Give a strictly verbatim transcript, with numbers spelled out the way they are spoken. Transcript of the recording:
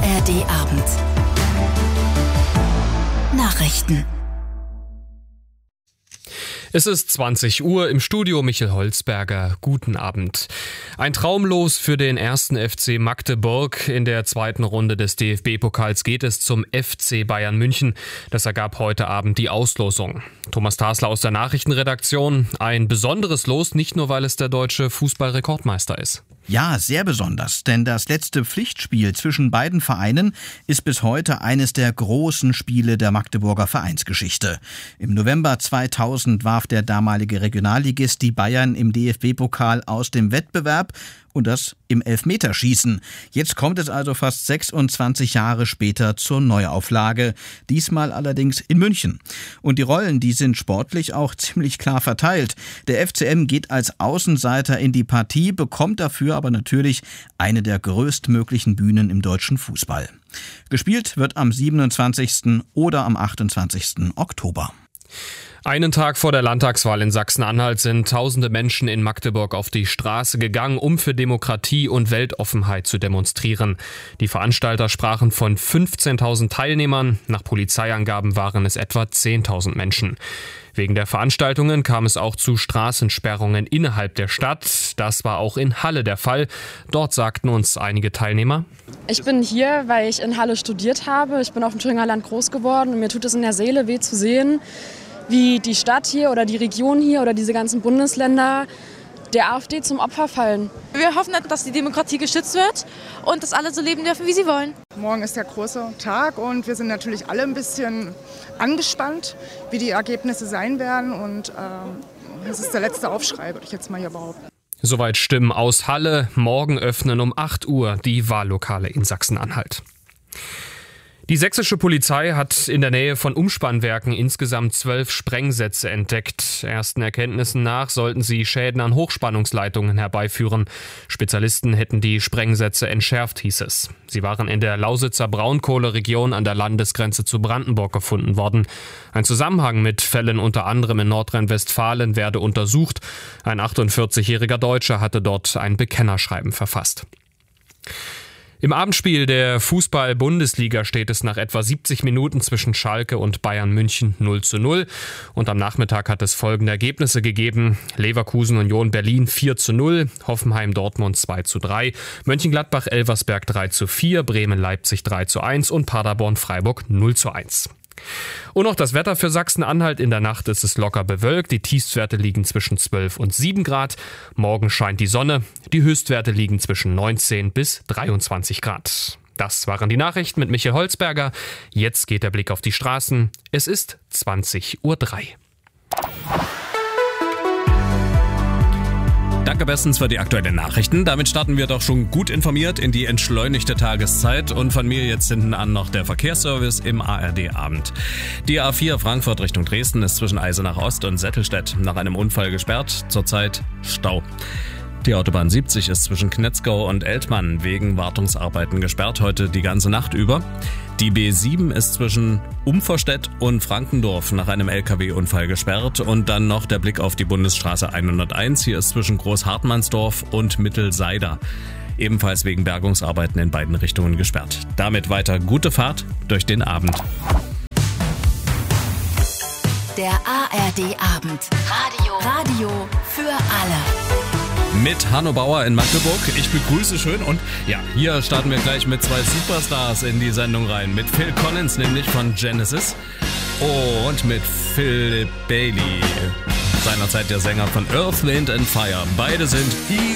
R D Abend. Nachrichten. Es ist zwanzig Uhr, im Studio Michael Holzberger. Guten Abend. Ein Traumlos für den ersten F C Magdeburg. In der zweiten Runde des D F B-Pokals geht es zum F C Bayern München. Das ergab heute Abend die Auslosung. Thomas Tasler aus der Nachrichtenredaktion. Ein besonderes Los, nicht nur weil es der deutsche Fußballrekordmeister ist. Ja, sehr besonders, denn das letzte Pflichtspiel zwischen beiden Vereinen ist bis heute eines der großen Spiele der Magdeburger Vereinsgeschichte. Im November zweitausend warf der damalige Regionalligist die Bayern im D F B-Pokal aus dem Wettbewerb und das im Elfmeterschießen. Jetzt kommt es also fast sechsundzwanzig Jahre später zur Neuauflage, diesmal allerdings in München. Und die Rollen, die sind sportlich auch ziemlich klar verteilt. Der F C M geht als Außenseiter in die Partie, bekommt dafür aber natürlich eine der größtmöglichen Bühnen im deutschen Fußball. Gespielt wird am siebenundzwanzigsten oder am achtundzwanzigsten Oktober. Einen Tag vor der Landtagswahl in Sachsen-Anhalt sind tausende Menschen in Magdeburg auf die Straße gegangen, um für Demokratie und Weltoffenheit zu demonstrieren. Die Veranstalter sprachen von fünfzehntausend Teilnehmern. Nach Polizeiangaben waren es etwa zehntausend Menschen. Wegen der Veranstaltungen kam es auch zu Straßensperrungen innerhalb der Stadt. Das war auch in Halle der Fall. Dort sagten uns einige Teilnehmer: Ich bin hier, weil ich in Halle studiert habe. Ich bin auf dem Thüringer Land groß geworden und mir tut es in der Seele weh zu sehen, wie die Stadt hier oder die Region hier oder diese ganzen Bundesländer der AfD zum Opfer fallen. Wir hoffen, dass die Demokratie geschützt wird und dass alle so leben dürfen, wie sie wollen. Morgen ist der große Tag und wir sind natürlich alle ein bisschen angespannt, wie die Ergebnisse sein werden. Und äh, das ist der letzte Aufschrei, würde ich jetzt mal hier behaupten. Soweit Stimmen aus Halle. Morgen öffnen um acht Uhr die Wahllokale in Sachsen-Anhalt. Die sächsische Polizei hat in der Nähe von Umspannwerken insgesamt zwölf Sprengsätze entdeckt. Ersten Erkenntnissen nach sollten sie Schäden an Hochspannungsleitungen herbeiführen. Spezialisten hätten die Sprengsätze entschärft, hieß es. Sie waren in der Lausitzer Braunkohleregion an der Landesgrenze zu Brandenburg gefunden worden. Ein Zusammenhang mit Fällen unter anderem in Nordrhein-Westfalen werde untersucht. Ein achtundvierzigjähriger Deutscher hatte dort ein Bekennerschreiben verfasst. Im Abendspiel der Fußball-Bundesliga steht es nach etwa siebzig Minuten zwischen Schalke und Bayern München null zu null. Und am Nachmittag hat es folgende Ergebnisse gegeben: Leverkusen Union Berlin vier zu null, Hoffenheim Dortmund zwei zu drei, Mönchengladbach Elversberg drei zu vier, Bremen Leipzig drei zu eins und Paderborn Freiburg null zu eins. Und noch das Wetter für Sachsen-Anhalt. In der Nacht ist es locker bewölkt. Die Tiefstwerte liegen zwischen zwölf und sieben Grad. Morgen scheint die Sonne. Die Höchstwerte liegen zwischen neunzehn bis dreiundzwanzig Grad. Das waren die Nachrichten mit Michael Holzberger. Jetzt geht der Blick auf die Straßen. Es ist zwanzig Uhr drei. Danke bestens für die aktuellen Nachrichten. Damit starten wir doch schon gut informiert in die entschleunigte Tageszeit. Und von mir jetzt hinten an noch der Verkehrsservice im A R D-Abend. Die A vier Frankfurt Richtung Dresden ist zwischen Eisenach Ost und Settelstedt nach einem Unfall gesperrt. Zurzeit Stau. Die Autobahn siebzig ist zwischen Knetzgau und Eltmann wegen Wartungsarbeiten gesperrt, heute die ganze Nacht über. Die B sieben ist zwischen Umverstedt und Frankendorf nach einem L K W-Unfall gesperrt. Und dann noch der Blick auf die Bundesstraße hunderteins. Hier ist zwischen Großhartmannsdorf und Mittelseider ebenfalls wegen Bergungsarbeiten in beiden Richtungen gesperrt. Damit weiter gute Fahrt durch den Abend. Der A R D-Abend. Radio. Radio für alle. Mit Hanno Bauer in Magdeburg. Ich begrüße schön und ja, hier starten wir gleich mit zwei Superstars in die Sendung rein. Mit Phil Collins, nämlich von Genesis, und mit Philip Bailey, seinerzeit der Sänger von Earth, Wind and Fire. Beide sind